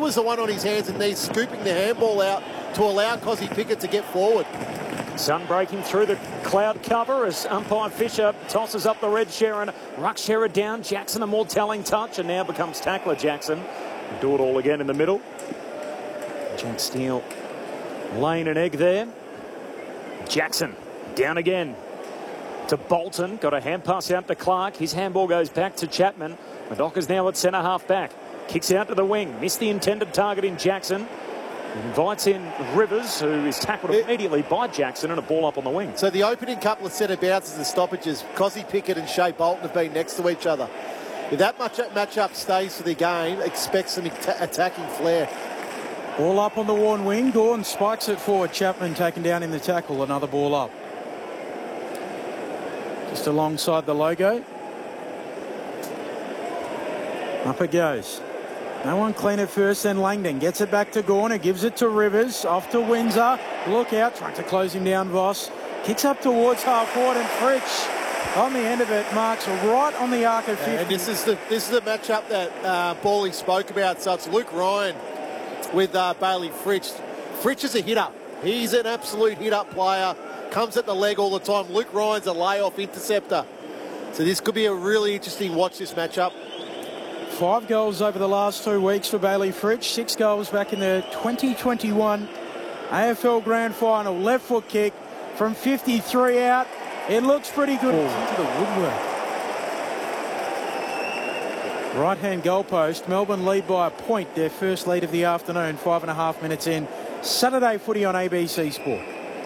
was the one on his hands and knees scooping the handball out to allow Kozzy Pickett to get forward. Sun breaking through the cloud cover as umpire Fisher tosses up the red Sherrin. Ruck Sherrin down. Jackson a more telling touch and now becomes tackler Jackson. Do it all again in the middle. Jack Steele laying an egg there. Jackson down again to Bolton. Got a hand pass out to Clark. His handball goes back to Chapman. The Dockers now at centre half back. Kicks out to the wing. Missed the intended target in Jackson. Invites in Rivers, who is tackled immediately by Jackson, and a ball up on the wing. So the opening couple of centre bounces and stoppages, Kozzy Pickett and Shea Bolton have been next to each other. If that matchup stays for the game, expect some attacking flair. Ball up on the Warren wing. Gordon spikes it forward. Chapman taken down in the tackle. Another ball up. Just alongside the logo. Up it goes. No one clean at first, then Langdon gets it back to Gorner, gives it to Rivers, off to Windsor. Look out, trying to close him down, Voss. Kicks up towards half forward, and Fritsch on the end of it marks right on the arc of 50. And this is the matchup that Bally spoke about. So it's Luke Ryan with Bailey Fritsch. Fritsch is a hitter. He's an absolute hit-up player. Comes at the leg all the time. Luke Ryan's a layoff interceptor. So this could be a really interesting watch, this matchup. 5 goals over the last 2 weeks for Bailey Fritsch. 6 goals back in the 2021 AFL Grand Final. Left foot kick from 53 out. It looks pretty good. Into the woodwork. Right-hand goalpost. Melbourne lead by a point. Their first lead of the afternoon. 5.5 minutes in. Saturday footy on ABC Sport.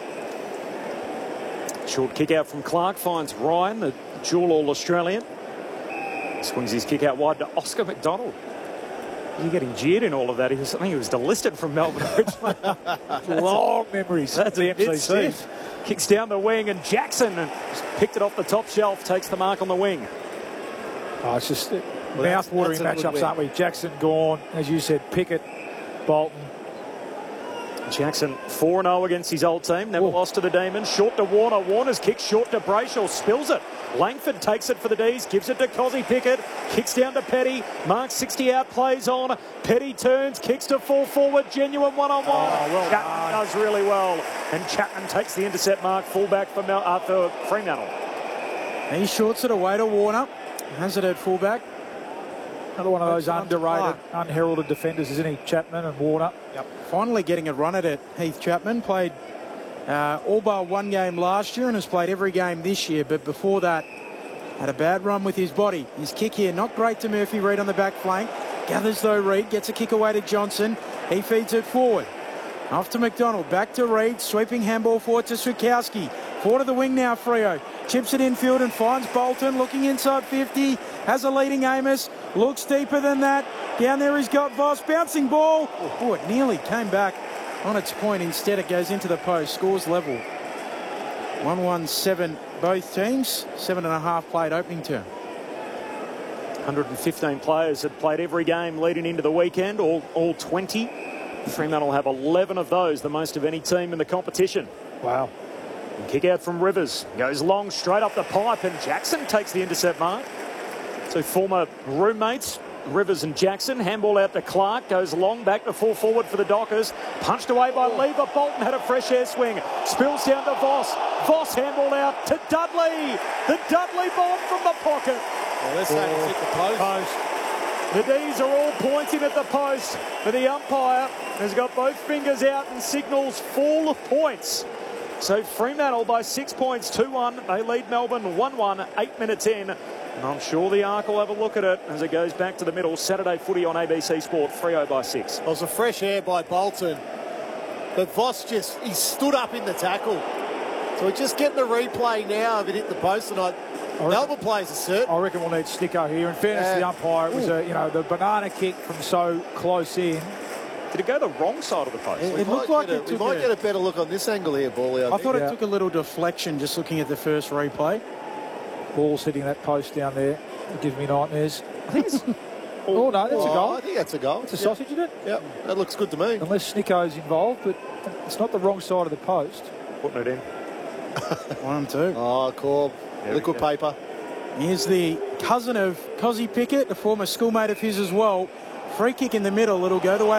Short kick out from Clark finds Ryan, the dual All-Australian. Swings his kick out wide to Oscar McDonald. You're getting jeered in all of that. I think he was delisted from Melbourne originally. Long memories. That's the MCC. Kicks down the wing, and Jackson just picked it off the top shelf, takes the mark on the wing. Oh, it's just mouth-watering matchups, aren't we? Jackson gone, as you said, Pickett, Bolton. Jackson 4-0 against his old team. Never lost to the Demons. Short to Warner. Warner's kick short to Brayshaw. Spills it. Langford takes it for the D's. Gives it to Kozzy Pickett. Kicks down to Petty. Mark 60 out. Plays on. Petty turns. Kicks to full forward. Genuine one-on-one. Well Chapman does really well. And Chapman takes the intercept mark. Fullback for Fremantle. He shorts it away to Warner. Has it at fullback. Another one of those underrated, unheralded defenders, isn't he? Chapman and Warner. Yep. Finally getting a run at it. Heath Chapman played all bar 1 game last year and has played every game this year, but before that had a bad run with his body. His kick here, not great to Murphy Reid on the back flank. Gathers though Reid, gets a kick away to Johnson. He feeds it forward. Off to McDonald, back to Reid, sweeping handball forward to Switkowski. Forward of the wing now, Freo. Chips it infield and finds Bolton, looking inside 50. Has a leading Amos, looks deeper than that. Down there he's got Voss, bouncing ball. Oh, it nearly came back on its point. Instead it goes into the post, scores level. 1-1-7 both teams, 7.5 played opening term. 115 players had played every game leading into the weekend, all 20. Fremantle have 11 of those, the most of any team in the competition. Wow. And kick out from Rivers. Goes long, straight up the pipe, and Jackson takes the intercept mark. So former roommates, Rivers and Jackson. Handball out to Clark. Goes long, back to full forward for the Dockers. Punched away by Lever. Bolton had a fresh air swing. Spills down to Voss. Voss handball out to Dudley. The Dudley bomb from the pocket. Well, let's say it's hit the post. The D's are all pointing at the post, but the umpire has got both fingers out and signals full points. So Fremantle by 6 points, 2-1. They lead Melbourne 1-1, 8 minutes in. And I'm sure the Ark will have a look at it as it goes back to the middle. Saturday footy on ABC Sport, Freo by 6. It was a fresh air by Bolton. But Voss he stood up in the tackle. So we're just getting the replay now of it hit the post tonight. Melbourne plays are certain. I reckon we'll need Sticko here. In fairness to the umpire, it was the banana kick from so close in. Did it go the wrong side of the post? It looked like it took we might get a better look on this angle here, Bally. I thought it took a little deflection just looking at the first replay. Ball's hitting that post down there. It gives me nightmares. I think it's... oh, no, that's a goal. I think that's a goal. It's a sausage, isn't it? Yep, that looks good to me. Unless Snicko's involved, but it's not the wrong side of the post. Putting it in. 1-2. Oh, Corb. Liquid paper. Here's the cousin of Kozzy Pickett, a former schoolmate of his as well. Free kick in the middle. It'll go the way